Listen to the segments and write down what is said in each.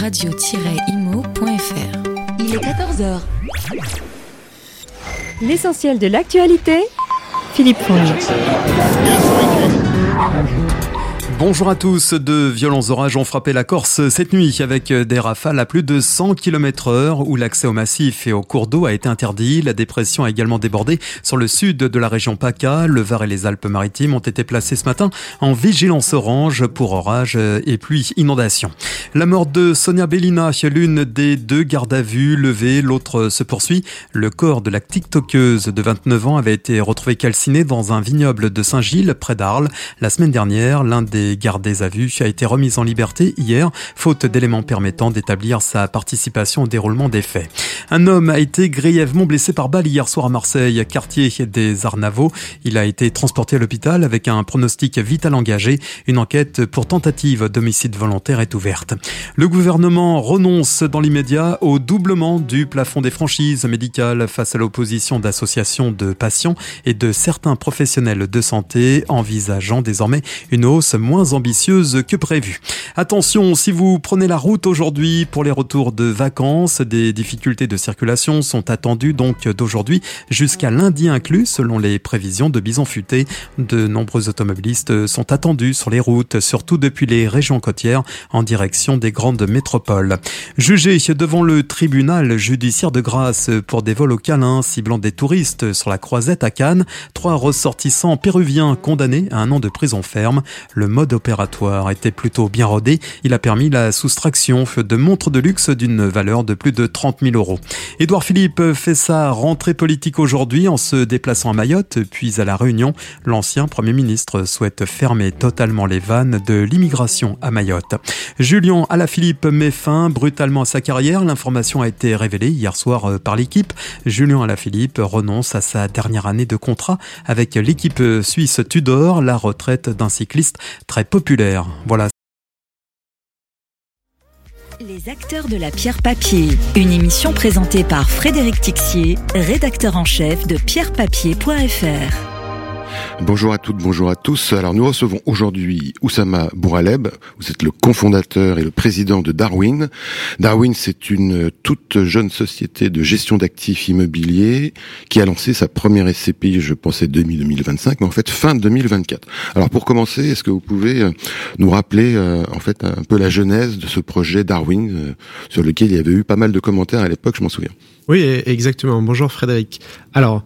radio-imo.fr. Il est 14h. L'essentiel de l'actualité, Philippe Fonge. Bonjour à tous. De violents orages ont frappé la Corse cette nuit avec des rafales à plus de 100 km/h où l'accès au massif et aux cours d'eau a été interdit. La dépression a également débordé sur le sud de la région PACA. Le Var et les Alpes-Maritimes ont été placés ce matin en vigilance orange pour orages et pluie inondation. La mort de Sonia Bellina, l'une des deux gardes à vue levée, l'autre se poursuit. Le corps de la tiktokeuse de 29 ans avait été retrouvé calciné dans un vignoble de Saint-Gilles, près d'Arles. La semaine dernière, l'un des gardés à vue a été remis en liberté hier, faute d'éléments permettant d'établir sa participation au déroulement des faits. Un homme a été grièvement blessé par balle hier soir à Marseille, quartier des Arnavaux. Il a été transporté à l'hôpital avec un pronostic vital engagé. Une enquête pour tentative d'homicide volontaire est ouverte. Le gouvernement renonce dans l'immédiat au doublement du plafond des franchises médicales face à l'opposition d'associations de patients et de certains professionnels de santé, envisageant désormais une hausse moins ambitieuse que prévu. Attention, si vous prenez la route aujourd'hui pour les retours de vacances, des difficultés de circulation sont attendues donc d'aujourd'hui jusqu'à lundi inclus, selon les prévisions de Bison Futé. De nombreux automobilistes sont attendus sur les routes, surtout depuis les régions côtières en direction des grandes métropoles. Jugé devant le tribunal judiciaire de Grasse pour des vols au câlin ciblant des touristes sur la Croisette à Cannes, 3 ressortissants péruviens condamnés à 1 an de prison ferme. Le mode opératoire était plutôt bien rodé. Il a permis la soustraction de montres de luxe d'une valeur de plus de 30 000 €. Édouard Philippe fait sa rentrée politique aujourd'hui en se déplaçant à Mayotte, puis à La Réunion. L'ancien Premier ministre souhaite fermer totalement les vannes de l'immigration à Mayotte. Julien Alaphilippe met fin brutalement à sa carrière. L'information a été révélée hier soir par l'équipe. Julien Alaphilippe renonce à sa dernière année de contrat avec l'équipe suisse Tudor, la retraite d'un cycliste très populaire. Voilà. Les acteurs de la pierre papier, une émission présentée par Frédéric Tixier, rédacteur en chef de pierrepapier.fr. Bonjour à toutes, bonjour à tous. Alors nous recevons aujourd'hui Oussama Bouraleb. Vous êtes le cofondateur et le président de Darwin. Darwin, c'est une toute jeune société de gestion d'actifs immobiliers qui a lancé sa première SCPI, je pensais demi 2025, mais en fait fin 2024. Alors pour commencer, est-ce que vous pouvez nous rappeler en fait un peu la genèse de ce projet Darwin sur lequel il y avait eu pas mal de commentaires à l'époque, je m'en souviens. Oui, exactement. Bonjour Frédéric. Alors,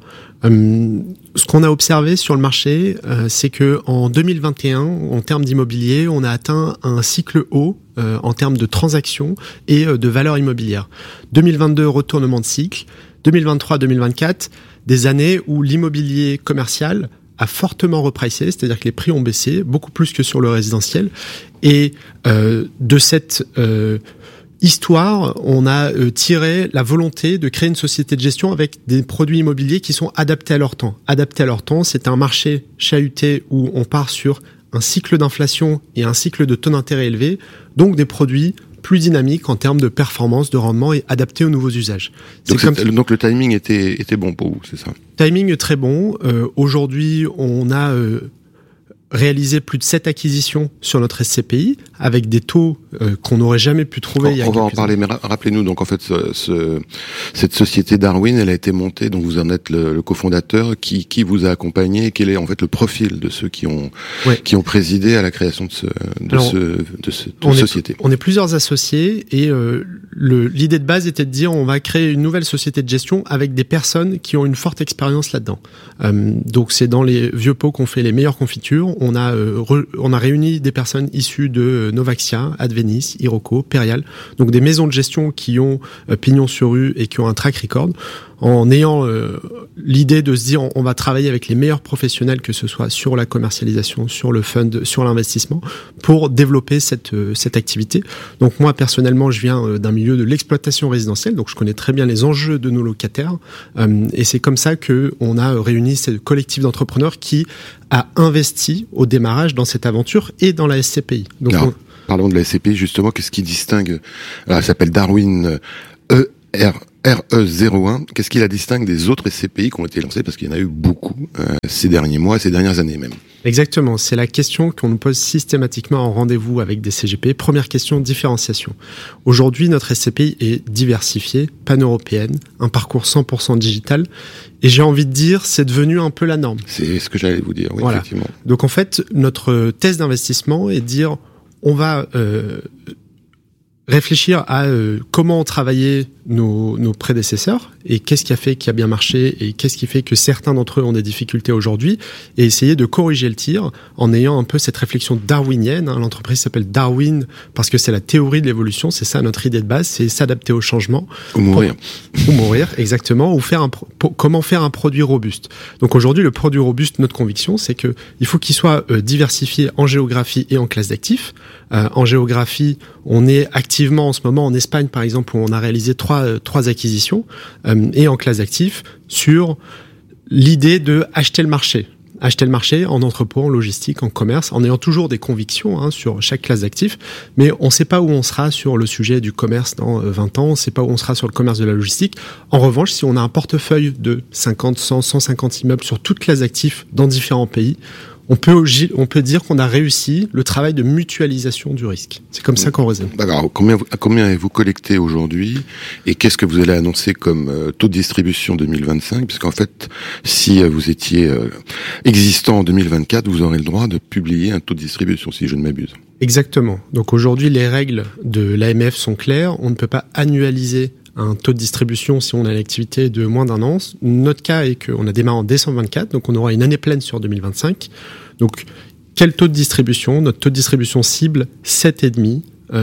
ce qu'on a observé sur le marché, c'est que en 2021, en termes d'immobilier, on a atteint un cycle haut en termes de transactions et de valeur immobilière. 2022, retournement de cycle. 2023-2024, des années où l'immobilier commercial a fortement repricé, c'est-à-dire que les prix ont baissé, beaucoup plus que sur le résidentiel. Et de cette histoire, on a tiré la volonté de créer une société de gestion avec des produits immobiliers qui sont adaptés à leur temps. Adaptés à leur temps, c'est un marché chahuté où on part sur un cycle d'inflation et un cycle de taux d'intérêt élevé, donc des produits plus dynamiques en termes de performance, de rendement et adaptés aux nouveaux usages. Donc le timing était bon pour vous, c'est ça ? Timing très bon. Aujourd'hui, on a réalisé plus de 7 acquisitions sur notre SCPI avec des taux qu'on n'aurait jamais pu trouver il y a quelques années. On va en parler, mais rappelez-nous, donc en fait, cette société Darwin, elle a été montée, donc vous en êtes le cofondateur, qui vous a accompagné, quel est en fait le profil de ceux qui ont présidé à la création de cette société. On est plusieurs associés et l'idée de base était de dire on va créer une nouvelle société de gestion avec des personnes qui ont une forte expérience là-dedans. Donc c'est dans les vieux pots qu'on fait les meilleures confitures. On a réuni des personnes issues de Novaxia, Advenis, Iroko, Perial, donc des maisons de gestion qui ont pignon sur rue et qui ont un track record, en ayant l'idée de se dire on va travailler avec les meilleurs professionnels, que ce soit sur la commercialisation, sur le fund, sur l'investissement, pour développer cette activité. Donc moi personnellement, je viens d'un milieu de l'exploitation résidentielle, donc je connais très bien les enjeux de nos locataires, et c'est comme ça que on a réuni ce collectif d'entrepreneurs qui a investi au démarrage dans cette aventure et dans la SCPI. Donc parlons de la SCPI justement. Qu'est-ce qui distingue ? Alors, elle s'appelle Darwin RE01, qu'est-ce qui la distingue des autres SCPI qui ont été lancés, parce qu'il y en a eu beaucoup ces derniers mois, ces dernières années même. Exactement, c'est la question qu'on nous pose systématiquement en rendez-vous avec des CGP. Première question, différenciation. Aujourd'hui, notre SCPI est diversifiée, pan-européenne, un parcours 100% digital, et j'ai envie de dire, c'est devenu un peu la norme. C'est ce que j'allais vous dire, oui, voilà. Effectivement. Donc en fait, notre thèse d'investissement est de dire, on va réfléchir à comment ont travaillé nos prédécesseurs et qu'est-ce qui a fait qu'il a bien marché et qu'est-ce qui fait que certains d'entre eux ont des difficultés aujourd'hui, et essayer de corriger le tir en ayant un peu cette réflexion darwinienne. L'entreprise s'appelle Darwin parce que c'est la théorie de l'évolution, c'est ça notre idée de base, c'est s'adapter au changement. Ou mourir. Ou mourir, exactement, ou comment faire un produit robuste. Donc aujourd'hui, le produit robuste, notre conviction, c'est que il faut qu'il soit diversifié en géographie et en classe d'actifs. En géographie, on est activement en ce moment en Espagne, par exemple, où on a réalisé trois acquisitions, et en classe d'actifs sur l'idée de acheter le marché en entrepôt, en logistique, en commerce, en ayant toujours des convictions sur chaque classe d'actifs, mais on ne sait pas où on sera sur le sujet du commerce dans 20 ans, on ne sait pas où on sera sur le commerce de la logistique. En revanche, si on a un portefeuille de 50, 100, 150 immeubles sur toute classe d'actifs dans différents pays, on peut dire qu'on a réussi le travail de mutualisation du risque. C'est comme ça qu'on raisonne. D'accord. Combien avez-vous collecté aujourd'hui, et qu'est-ce que vous allez annoncer comme taux de distribution 2025? Puisqu'en fait, si vous étiez existant en 2024, vous aurez le droit de publier un taux de distribution, si je ne m'abuse. Exactement. Donc aujourd'hui, les règles de l'AMF sont claires. On ne peut pas annualiser un taux de distribution si on a l'activité de moins d'un an. Notre cas est qu'on a démarré en décembre 24, donc on aura une année pleine sur 2025. Donc, quel taux de distribution? Notre taux de distribution cible, 7,5,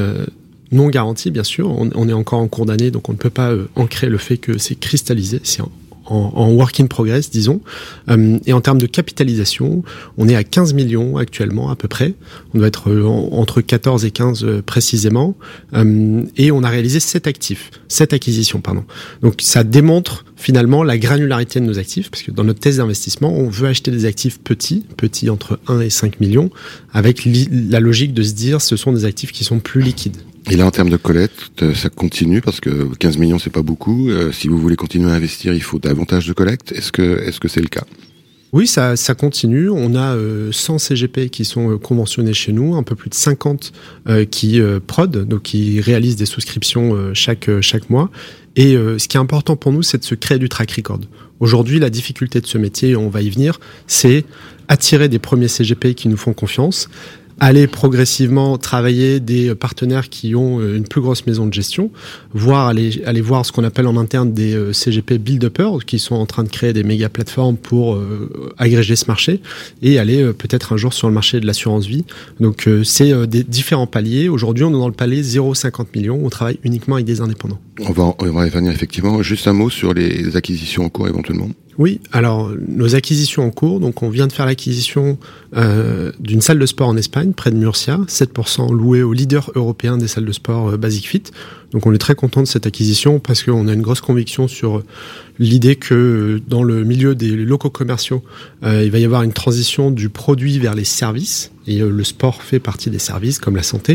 non garanti bien sûr. On est encore en cours d'année, donc on ne peut pas ancrer le fait que c'est cristallisé, c'est en work in progress, disons. Et en termes de capitalisation, on est à 15 millions actuellement à peu près. On doit être entre 14 et 15 précisément. Et on a réalisé 7 acquisitions. Donc ça démontre finalement la granularité de nos actifs, parce que dans notre thèse d'investissement, on veut acheter des actifs petits entre 1 et 5 millions, avec la logique de se dire ce sont des actifs qui sont plus liquides. Et là, en termes de collecte, ça continue, parce que 15 millions, c'est pas beaucoup. Si vous voulez continuer à investir, il faut davantage de collecte. Est-ce que c'est le cas? Oui, ça continue. On a 100 CGP qui sont conventionnés chez nous, un peu plus de 50 qui prod, donc qui réalisent des souscriptions chaque mois. Et ce qui est important pour nous, c'est de se créer du track record. Aujourd'hui, la difficulté de ce métier, on va y venir, c'est attirer des premiers CGP qui nous font confiance, aller progressivement travailler des partenaires qui ont une plus grosse maison de gestion, voire aller voir ce qu'on appelle en interne des CGP build-uppers qui sont en train de créer des méga plateformes pour agréger ce marché, et aller peut-être un jour sur le marché de l'assurance vie. Donc c'est des différents paliers. Aujourd'hui, on est dans le palier 0,50 millions. On travaille uniquement avec des indépendants. On va y venir effectivement. Juste un mot sur les acquisitions en cours éventuellement. Oui, alors nos acquisitions en cours, donc on vient de faire l'acquisition d'une salle de sport en Espagne, près de Murcia, 7% louée au leader européen des salles de sport Basic Fit. Donc on est très content de cette acquisition parce qu'on a une grosse conviction sur l'idée que dans le milieu des locaux commerciaux, il va y avoir une transition du produit vers les services, et le sport fait partie des services comme la santé.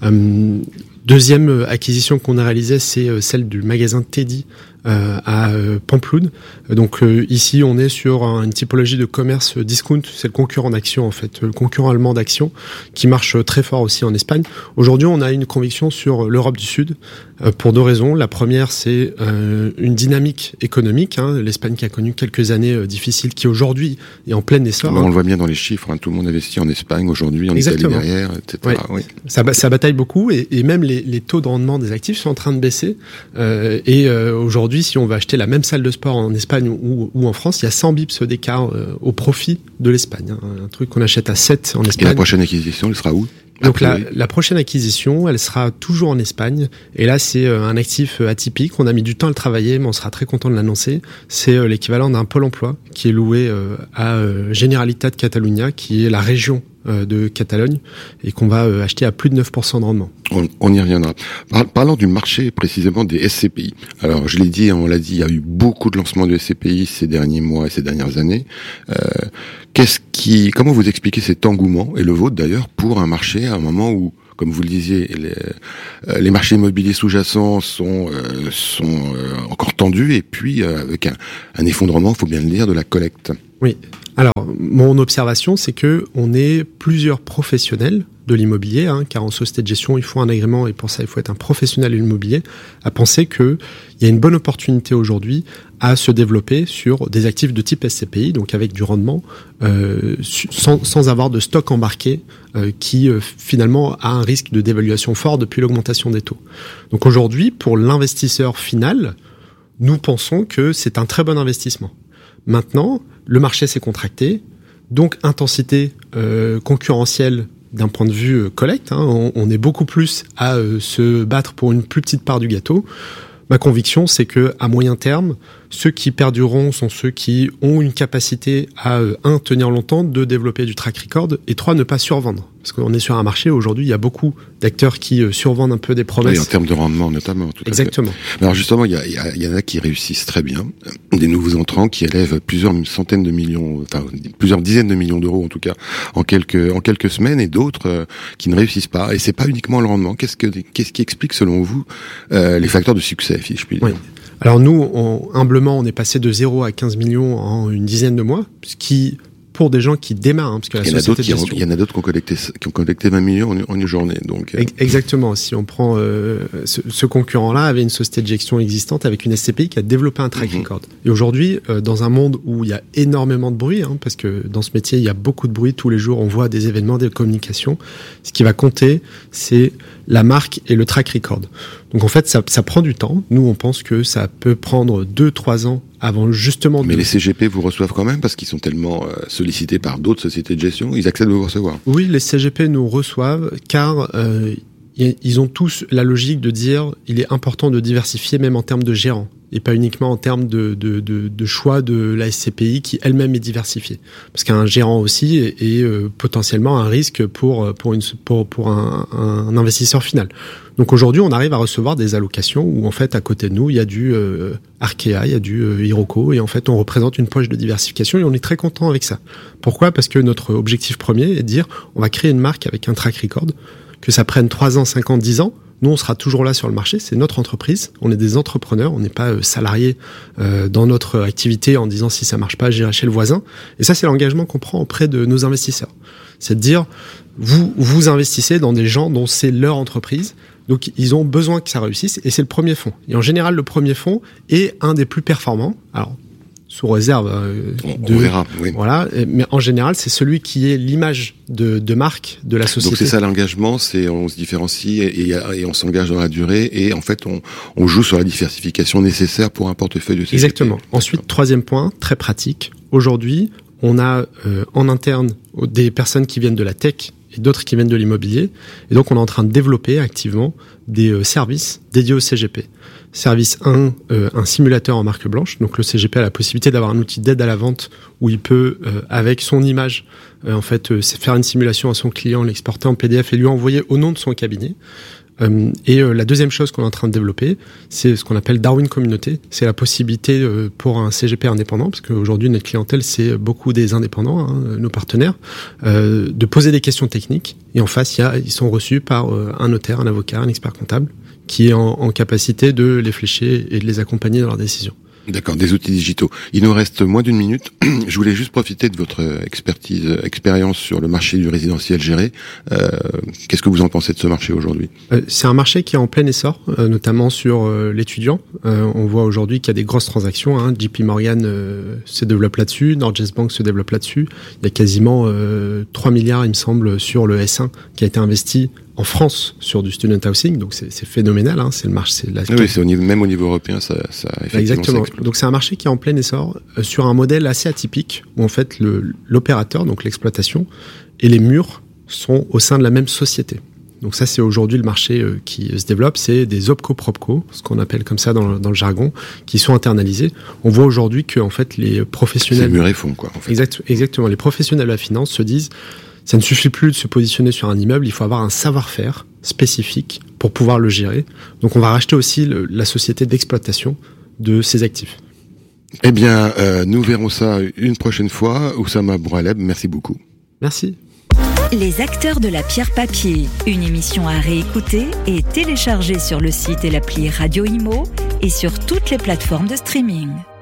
Deuxième acquisition qu'on a réalisée, c'est celle du magasin Teddy à Pampelune. Donc ici, on est sur une typologie de commerce discount. C'est le concurrent d'Action, en fait, le concurrent allemand d'Action, qui marche très fort aussi en Espagne. Aujourd'hui, on a une conviction sur l'Europe du Sud pour deux raisons. La première, c'est une dynamique économique. L'Espagne qui a connu quelques années difficiles, qui aujourd'hui est en plein essor. On le voit bien dans les chiffres. Tout le monde investit en Espagne aujourd'hui, en Italie derrière, etc. Ouais. Oui. Ça bataille beaucoup, et même les taux de rendement des actifs sont en train de baisser. Aujourd'hui, si on va acheter la même salle de sport en Espagne ou en France, il y a 100 bips d'écart au profit de l'Espagne. Un truc qu'on achète à 7 en Espagne. Et la prochaine acquisition, elle sera où? Donc la prochaine acquisition, elle sera toujours en Espagne. Et là, c'est un actif atypique. On a mis du temps à le travailler, mais on sera très content de l'annoncer. C'est l'équivalent d'un pôle emploi qui est loué à Generalitat de Catalunya, qui est la région de Catalogne, et qu'on va acheter à plus de 9% de rendement. On y reviendra. Parlant du marché précisément des SCPI. Alors je l'ai dit, on l'a dit, il y a eu beaucoup de lancements de SCPI ces derniers mois et ces dernières années. Comment vous expliquez cet engouement, et le vôtre d'ailleurs, pour un marché à un moment où, comme vous le disiez, les marchés immobiliers sous-jacents sont encore tendus, et puis avec un effondrement, il faut bien le dire, de la collecte. Oui. Alors, mon observation, c'est que on est plusieurs professionnels de l'immobilier, car en société de gestion, il faut un agrément, et pour ça, il faut être un professionnel de l'immobilier, à penser qu'il y a une bonne opportunité aujourd'hui à se développer sur des actifs de type SCPI, donc avec du rendement, sans avoir de stock embarqué qui finalement a un risque de dévaluation fort depuis l'augmentation des taux. Donc aujourd'hui, pour l'investisseur final, nous pensons que c'est un très bon investissement. Maintenant, le marché s'est contracté, donc intensité concurrentielle d'un point de vue collecte, on est beaucoup plus à se battre pour une plus petite part du gâteau. Ma conviction, c'est que à moyen terme, ceux qui perdureront sont ceux qui ont une capacité à tenir longtemps, 2 développer du track record, et 3 ne pas survendre. Parce qu'on est sur un marché où aujourd'hui, il y a beaucoup d'acteurs qui survendent un peu des promesses. Oui, en termes de rendement notamment. Tout Exactement. À fait. Alors justement, il y en a qui réussissent très bien, des nouveaux entrants qui élèvent plusieurs centaines de millions, enfin plusieurs dizaines de millions d'euros en tout cas, en quelques semaines, et d'autres qui ne réussissent pas. Et c'est pas uniquement le rendement. Qu'est-ce qui explique selon vous les facteurs de succès, si je puis dire? Oui. Alors nous, humblement, on est passé de 0 à 15 millions en une dizaine de mois, ce qui, pour des gens qui démarrent, parce que il y en a d'autres qui ont collecté 20 millions en une journée. Donc Exactement. Si on prend ce concurrent-là, avait une société de gestion existante avec une SCPI qui a développé un track record. Et aujourd'hui, dans un monde où il y a énormément de bruit, parce que dans ce métier, il y a beaucoup de bruit tous les jours, on voit des événements, des communications. Ce qui va compter, c'est la marque et le track record. Donc en fait, ça prend du temps. Nous, on pense que ça peut prendre 2-3 ans avant justement... Mais les CGP vous reçoivent quand même parce qu'ils sont tellement sollicités par d'autres sociétés de gestion, ils acceptent de vous recevoir. Oui, les CGP nous reçoivent car ils ont tous la logique de dire il est important de diversifier même en termes de gérants et pas uniquement en termes de choix de la SCPI qui elle-même est diversifiée. Parce qu'un gérant aussi est potentiellement un risque pour un investisseur final. Donc aujourd'hui, on arrive à recevoir des allocations où en fait à côté de nous, il y a du Arkea, il y a du Iroko, et en fait on représente une poche de diversification et on est très content avec ça. Pourquoi ? Parce que notre objectif premier est de dire on va créer une marque avec un track record, que ça prenne 3 ans, 5 ans, 10 ans. Nous, on sera toujours là sur le marché, c'est notre entreprise, on est des entrepreneurs, on n'est pas salariés dans notre activité en disant si ça marche pas, j'irai chez le voisin. Et ça, c'est l'engagement qu'on prend auprès de nos investisseurs. C'est de dire, vous investissez dans des gens dont c'est leur entreprise, donc ils ont besoin que ça réussisse, et c'est le premier fonds. Et en général, le premier fonds est un des plus performants. Alors, sous réserve on verra, oui. Voilà, mais en général, c'est celui qui est l'image de marque de la société. Donc c'est ça l'engagement, c'est on se différencie et on s'engage dans la durée, et en fait on joue sur la diversification nécessaire pour un portefeuille de CGP. Exactement. Ensuite, troisième point, très pratique. Aujourd'hui, on a en interne des personnes qui viennent de la tech et d'autres qui viennent de l'immobilier, et donc on est en train de développer activement des services dédiés au CGP. Service 1, un simulateur en marque blanche. Donc le CGP a la possibilité d'avoir un outil d'aide à la vente où il peut, avec son image, faire une simulation à son client, l'exporter en PDF et lui envoyer au nom de son cabinet. Et la deuxième chose qu'on est en train de développer, c'est ce qu'on appelle Darwin Communauté. C'est la possibilité pour un CGP indépendant, parce qu'aujourd'hui notre clientèle c'est beaucoup des indépendants, nos partenaires, de poser des questions techniques. Et en face, ils sont reçus par un notaire, un avocat, un expert comptable, qui est en capacité de les flécher et de les accompagner dans leurs décisions. D'accord, des outils digitaux. Il nous reste moins d'une minute. Je voulais juste profiter de votre expérience sur le marché du résidentiel géré. Qu'est-ce que vous en pensez de ce marché aujourd'hui ? C'est un marché qui est en plein essor, notamment sur l'étudiant. On voit aujourd'hui qu'il y a des grosses transactions. JP Morgan se développe là-dessus, Norges Bank se développe là-dessus. Il y a quasiment 3 milliards, il me semble, sur le S1 qui a été investi en France sur du student housing, donc c'est phénoménal, c'est le marché. Oui, c'est même au niveau européen, ça effectivement. Exactement. Donc c'est un marché qui est en plein essor sur un modèle assez atypique où en fait l'opérateur, donc l'exploitation, et les murs sont au sein de la même société. Donc ça, c'est aujourd'hui le marché qui se développe, c'est des opco-propco, ce qu'on appelle comme ça dans le jargon, qui sont internalisés. On voit aujourd'hui que en fait les professionnels, c'est mur et fond, quoi. En fait. Exactement. Les professionnels de la finance se disent, ça ne suffit plus de se positionner sur un immeuble, il faut avoir un savoir-faire spécifique pour pouvoir le gérer. Donc on va racheter aussi la société d'exploitation de ces actifs. Eh bien, nous verrons ça une prochaine fois. Oussama Bouraleb, merci beaucoup. Merci. Les acteurs de la pierre papier, une émission à réécouter et télécharger sur le site et l'appli Radio Imo et sur toutes les plateformes de streaming.